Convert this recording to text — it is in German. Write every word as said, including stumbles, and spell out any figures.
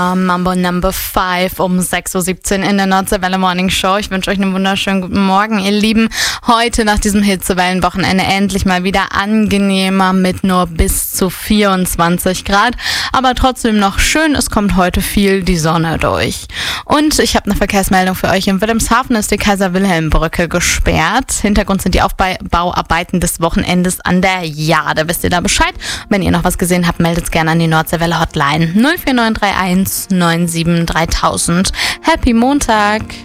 Mambo Number fünf um sechs Uhr siebzehn in der Nordseewelle Morning Show. Ich wünsche euch einen wunderschönen guten Morgen, ihr Lieben. Heute nach diesem Hitzewellenwochenende endlich mal wieder angenehmer mit nur bis zu vierundzwanzig Grad. Aber trotzdem noch schön, es kommt heute viel die Sonne durch. Und ich habe eine Verkehrsmeldung für euch. In Wilhelmshaven ist die Kaiser-Wilhelm-Brücke gesperrt. Hintergrund sind die Aufbauarbeiten des Wochenendes an der Jade. Wisst ihr da Bescheid? Wenn ihr noch was gesehen habt, meldet es gerne an die Nordseewelle Hotline null vier neun drei eins neun sieben drei tausend. Happy Montag!